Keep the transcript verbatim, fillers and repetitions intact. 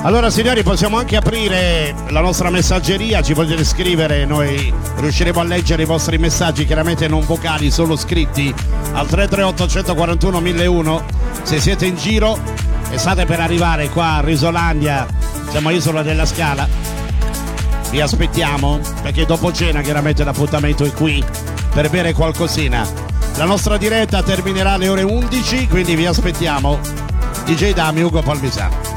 Allora signori, possiamo anche aprire la nostra messaggeria, ci potete scrivere, noi riusciremo a leggere i vostri messaggi, chiaramente non vocali, solo scritti, al tre tre otto uno quattro uno uno zero uno. Se siete in giro e state per arrivare qua a Risolandia, siamo a Isola della Scala, vi aspettiamo, perché dopo cena chiaramente l'appuntamento è qui per bere qualcosina. La nostra diretta terminerà alle ore undici, quindi vi aspettiamo. D J Dami, Ugo Palmisano.